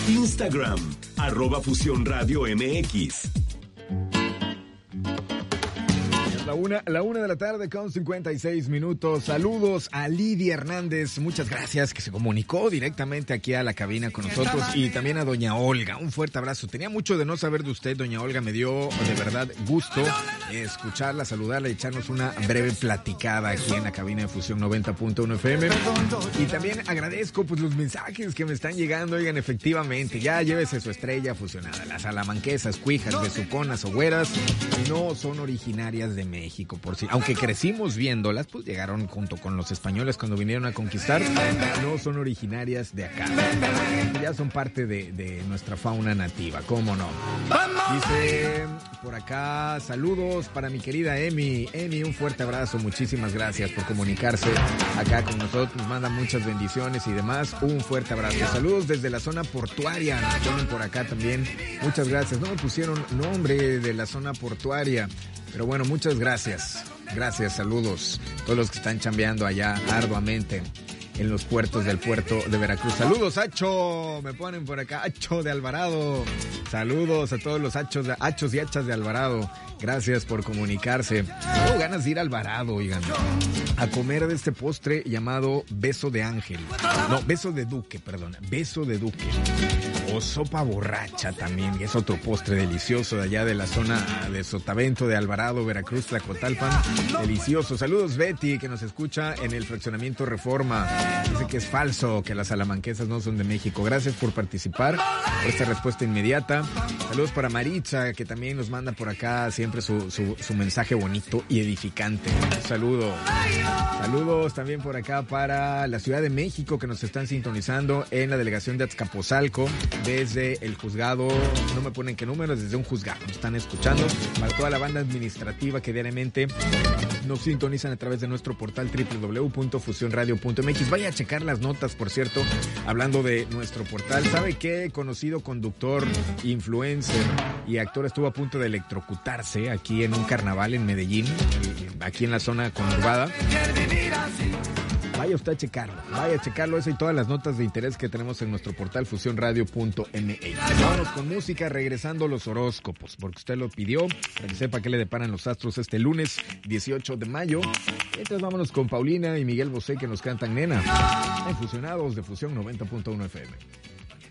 Instagram, @Fusión Radio MX. La una de la tarde con 56 minutos. Saludos a Lidia Hernández. Muchas gracias, que se comunicó directamente aquí a la cabina con nosotros. Y también a doña Olga. Un fuerte abrazo. Tenía mucho de no saber de usted, doña Olga. Me dio de verdad gusto escucharla, saludarla y echarnos una breve platicada aquí en la cabina de Fusión 90.1 FM. Y también agradezco pues los mensajes que me están llegando. Oigan, efectivamente, ya llévese su estrella fusionada. Las salamanquesas, cuijas, besuconas o güeras no son originarias de México, por si, aunque crecimos viéndolas, pues llegaron junto con los españoles cuando vinieron a conquistar, no son originarias de acá. Ya son parte de nuestra fauna nativa, ¿cómo no? Dice por acá, saludos para mi querida Emi. Emi, un fuerte abrazo, muchísimas gracias por comunicarse acá con nosotros, nos mandan muchas bendiciones y demás, un fuerte abrazo. Saludos desde la zona portuaria, nos ponen por acá también, muchas gracias. No me pusieron nombre de la zona portuaria, pero bueno, muchas gracias. Gracias, saludos a todos los que están chambeando allá arduamente en los puertos del puerto de Veracruz. Saludos, Hacho, me ponen por acá, Hacho de Alvarado. Saludos a todos los hachos y hachas de Alvarado. Gracias por comunicarse. Tengo ganas de ir a Alvarado, oigan, a comer de este postre llamado beso de ángel. No, beso de duque, perdón, beso de duque. O sopa borracha también, que es otro postre delicioso de allá de la zona de Sotavento, de Alvarado, Veracruz, Tlacotalpan. Delicioso. Saludos, Betty, que nos escucha en el fraccionamiento Reforma. Dice que es falso, que las salamanquesas no son de México. Gracias por participar, por esta respuesta inmediata. Saludos para Maritza, que también nos manda por acá siempre su mensaje bonito y edificante. Un saludo. Saludos también por acá para la Ciudad de México, que nos están sintonizando en la delegación de Azcapotzalco, desde el juzgado, no me ponen qué número, desde un juzgado nos están escuchando. Para toda la banda administrativa que diariamente nos sintonizan a través de nuestro portal www.fusionradio.mx. Vaya a checar las notas, por cierto, hablando de nuestro portal. ¿Sabe qué? Conocido conductor, influencer y actor estuvo a punto de electrocutarse aquí en un carnaval en Medellín, aquí en la zona conurbada. Vaya usted a checarlo, eso y todas las notas de interés que tenemos en nuestro portal fusionradio.mx. Vámonos con música, regresando los horóscopos, porque usted lo pidió, para que sepa qué le deparan los astros este lunes 18 de mayo. Entonces vámonos con Paulina y Miguel Bosé, que nos cantan Nena, en Fusionados de Fusión 90.1 FM.